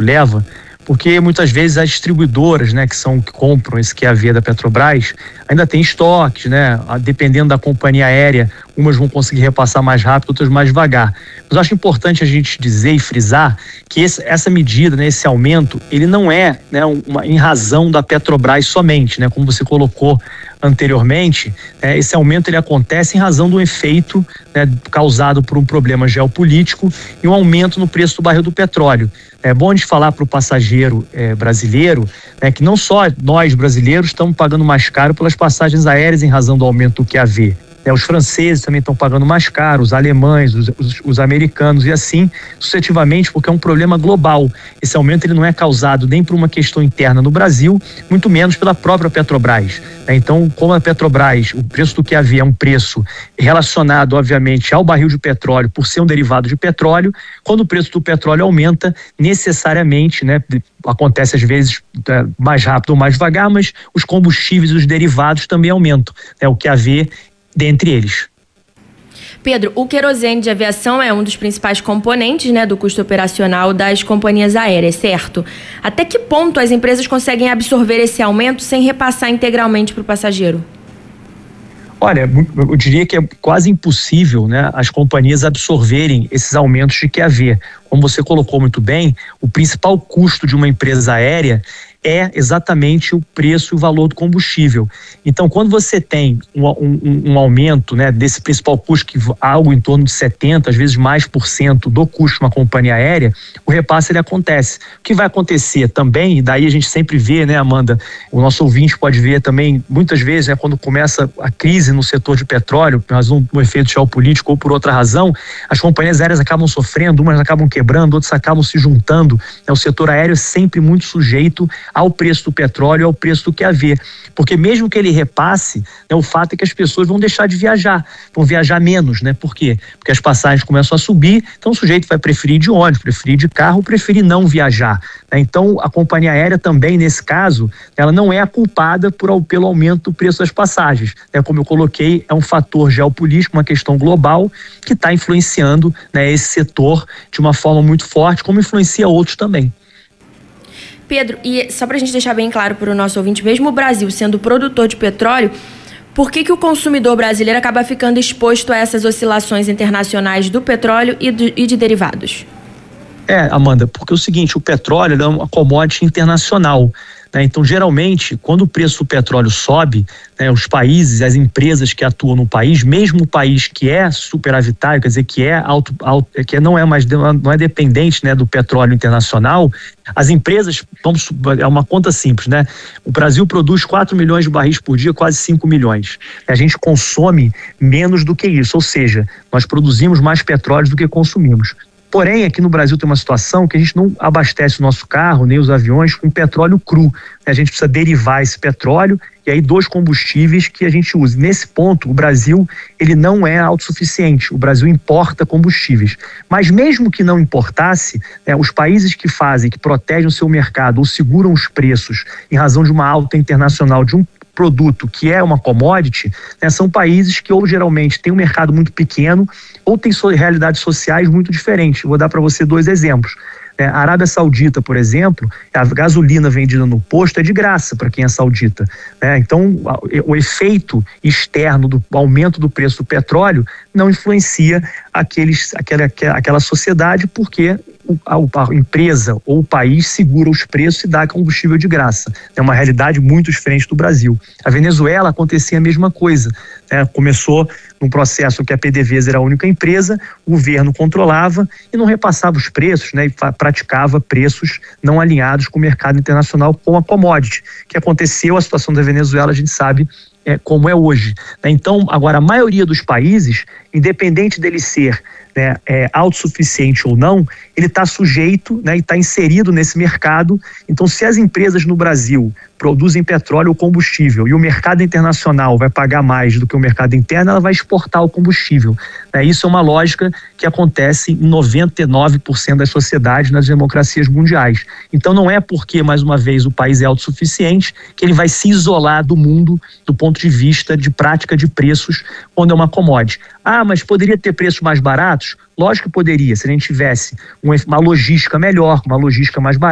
leva, porque muitas vezes as distribuidoras, né, que compram esse QAV da Petrobras, ainda tem estoques, né? Dependendo da companhia aérea, umas vão conseguir repassar mais rápido, outras mais devagar. Mas eu acho importante a gente dizer e frisar que essa medida, né, esse aumento, ele não é, né, em razão da Petrobras somente, né? Como você colocou anteriormente, esse aumento ele acontece em razão do efeito, né, causado por um problema geopolítico e um aumento no preço do barril do petróleo. É bom a gente falar para o passageiro brasileiro, né, que não só nós brasileiros estamos pagando mais caro pelas passagens aéreas em razão do aumento do QAV. Os franceses também estão pagando mais caro, os alemães, os americanos e assim sucessivamente, porque é um problema global. Esse aumento ele não é causado nem por uma questão interna no Brasil, muito menos pela própria Petrobras. Então, como a Petrobras, o preço do QAV é um preço relacionado, obviamente, ao barril de petróleo, por ser um derivado de petróleo, quando o preço do petróleo aumenta, necessariamente, né, acontece às vezes mais rápido ou mais devagar, mas os combustíveis e os derivados também aumentam, o QAV dentre eles. Pedro, o querosene de aviação é um dos principais componentes, né, do custo operacional das companhias aéreas, certo? Até que ponto as empresas conseguem absorver esse aumento sem repassar integralmente para o passageiro? Olha, eu diria que é quase impossível, né, as companhias absorverem esses aumentos de QAV. Como você colocou muito bem, o principal custo de uma empresa aérea é exatamente o preço e o valor do combustível. Então, quando você tem um aumento, né, desse principal custo, que algo em torno de 70%, às vezes mais por cento do custo de uma companhia aérea, o repasse ele acontece. O que vai acontecer também, e daí a gente sempre vê, né, Amanda, o nosso ouvinte pode ver também, muitas vezes, né, quando começa a crise no setor de petróleo, por razão do efeito geopolítico ou por outra razão, as companhias aéreas acabam sofrendo, umas acabam quebrando, outras acabam se juntando. O setor aéreo é sempre muito sujeito ao preço do petróleo e ao preço do QAV, porque mesmo que ele repasse, o fato é que as pessoas vão deixar de viajar, vão viajar menos, né? Por quê? Porque as passagens começam a subir, então o sujeito vai preferir ir de ônibus, preferir ir de carro, preferir não viajar, né? Então a companhia aérea também, nesse caso, ela não é a culpada pelo aumento do preço das passagens, né? Como eu coloquei, é um fator geopolítico, uma questão global que está influenciando, né, esse setor de uma forma muito forte, como influencia outros também. Pedro, e só para a gente deixar bem claro para o nosso ouvinte, mesmo o Brasil sendo produtor de petróleo, por que o consumidor brasileiro acaba ficando exposto a essas oscilações internacionais do petróleo e de derivados? Amanda, porque é o seguinte, o petróleo é uma commodity internacional, né? Então, geralmente, quando o preço do petróleo sobe, né, os países, as empresas que atuam no país, mesmo o país que é superavitário, quer dizer, que não é dependente, né, do petróleo internacional, as empresas, é uma conta simples, né? O Brasil produz 4 milhões de barris por dia, quase 5 milhões. A gente consome menos do que isso, ou seja, nós produzimos mais petróleo do que consumimos. Porém, aqui no Brasil tem uma situação que a gente não abastece o nosso carro, nem os aviões, com petróleo cru. A gente precisa derivar esse petróleo e aí dos combustíveis que a gente usa. Nesse ponto, o Brasil ele não é autossuficiente. O Brasil importa combustíveis. Mas mesmo que não importasse, os países que protegem o seu mercado ou seguram os preços em razão de uma alta internacional de um produto que é uma commodity, né, são países que ou geralmente têm um mercado muito pequeno ou têm realidades sociais muito diferentes. Vou dar para você 2 exemplos. A Arábia Saudita, por exemplo, a gasolina vendida no posto é de graça para quem é saudita, né? Então, o efeito externo do aumento do preço do petróleo não influencia aquela sociedade, porque a empresa ou o país segura os preços e dá combustível de graça. É uma realidade muito diferente do Brasil. A Venezuela acontecia a mesma coisa, né? Começou num processo que a PDVSA era a única empresa, o governo controlava e não repassava os preços, né? E praticava preços não alinhados com o mercado internacional, com a commodity. O que aconteceu, a situação da Venezuela, a gente sabe como é hoje, né? Então, agora, a maioria dos países, independente dele ser, né, autossuficiente ou não, ele está sujeito, né, e está inserido nesse mercado. Então, se as empresas no Brasil produzem petróleo ou combustível e o mercado internacional vai pagar mais do que o mercado interno, ela vai exportar o combustível, né? Isso é uma lógica que acontece em 99% das sociedades nas democracias mundiais. Então, não é porque, mais uma vez, o país é autossuficiente que ele vai se isolar do mundo do ponto de vista de prática de preços quando é uma commodity. Mas poderia ter preços mais baratos? Lógico que poderia, se a gente tivesse uma logística melhor, uma logística mais barata.